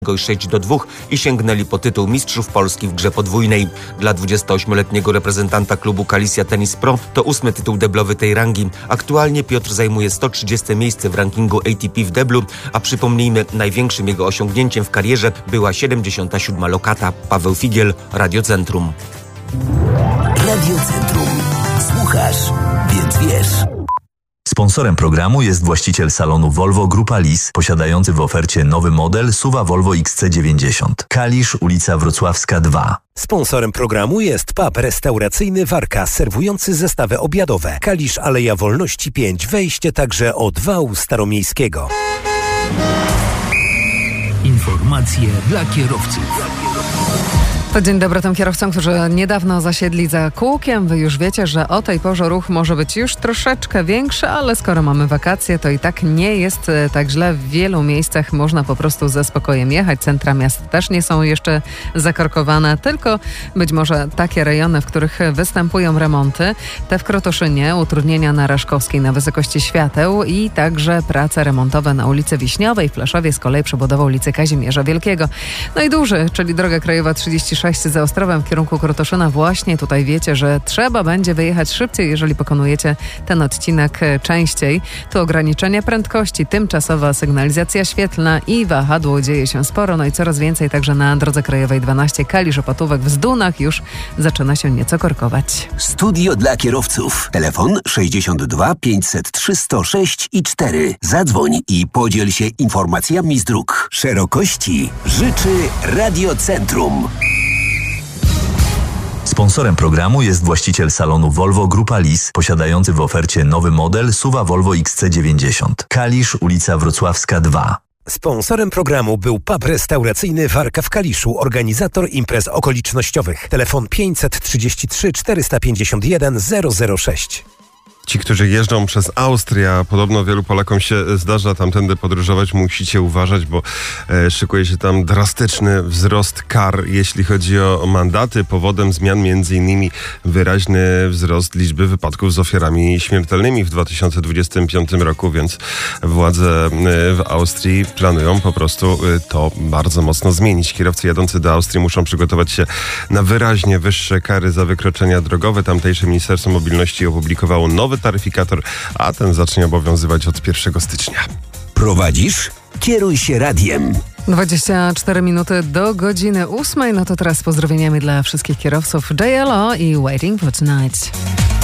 6-2 i sięgnęli po tytuł mistrzów Polski w grze podwójnej. Dla 28-letniego reprezentanta klubu Kalisja Tennis Pro to 8. tytuł deblowy tej rangi. Aktualnie Piotr zajmuje 130 miejsce w rankingu ATP w deblu, a przypomnijmy, największym jego osiągnięciem w karierze była 77. lokata. Paweł Figiel, Radio Centrum. Radio Centrum. Słuchasz, więc wiesz. Sponsorem programu jest właściciel salonu Volvo Grupa Lis, posiadający w ofercie nowy model SUV Volvo XC90. Kalisz, ulica Wrocławska 2. Sponsorem programu jest pub restauracyjny Warka, serwujący zestawy obiadowe. Kalisz, Aleja Wolności 5, wejście także od wału staromiejskiego. Informacje dla kierowców. To dzień dobry tym kierowcom, którzy niedawno zasiedli za kółkiem. Wy już wiecie, że o tej porze ruch może być już troszeczkę większy, ale skoro mamy wakacje, to i tak nie jest tak źle. W wielu miejscach można po prostu ze spokojem jechać. Centra miast też nie są jeszcze zakorkowane, tylko być może takie rejony, w których występują remonty. Te w Krotoszynie, utrudnienia na Raszkowskiej na wysokości świateł i także prace remontowe na ulicy Wiśniowej. W Plaszowie z kolei przebudowa ulicy Kazimierza Wielkiego. No i duży, czyli droga krajowa 36 za Ostrowem w kierunku Krotoszyna. Właśnie tutaj wiecie, że trzeba będzie wyjechać szybciej, jeżeli pokonujecie ten odcinek częściej. Tu ograniczenia prędkości, tymczasowa sygnalizacja świetlna i wahadło, dzieje się sporo. No i coraz więcej także na drodze krajowej 12 Kalisz-Opatówek w Zdunach już zaczyna się nieco korkować. Studio dla kierowców. Telefon 62 503 106 i 4. Zadzwoń i podziel się informacjami z dróg. Szerokości życzy Radio Centrum. Sponsorem programu jest właściciel salonu Volvo Grupa Lis, posiadający w ofercie nowy model SUV Volvo XC90. Kalisz, ulica Wrocławska 2. Sponsorem programu był pub restauracyjny Warka w Kaliszu, organizator imprez okolicznościowych. Telefon 533 451 006. Ci, którzy jeżdżą przez Austrię, a podobno wielu Polakom się zdarza tamtędy podróżować, musicie uważać, bo szykuje się tam drastyczny wzrost kar, jeśli chodzi o mandaty. Powodem zmian m.in. wyraźny wzrost liczby wypadków z ofiarami śmiertelnymi w 2025 roku, więc władze w Austrii planują po prostu to bardzo mocno zmienić. Kierowcy jadący do Austrii muszą przygotować się na wyraźnie wyższe kary za wykroczenia drogowe. Tamtejsze Ministerstwo Mobilności opublikowało nowy taryfikator, a ten zacznie obowiązywać od 1 stycznia. Prowadzisz? Kieruj się radiem. 24 minuty do godziny 8. No to teraz z pozdrowieniami dla wszystkich kierowców JLO i Waiting for Tonight.